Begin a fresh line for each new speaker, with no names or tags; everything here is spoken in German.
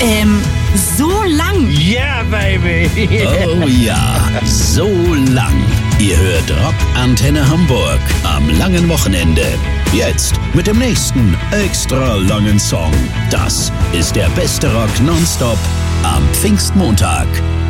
So lang?
Yeah, baby.
Oh ja, so lang. Ihr hört Rock Antenne Hamburg am langen Wochenende. Jetzt mit dem nächsten extra langen Song. Das ist der beste Rock nonstop am Pfingstmontag.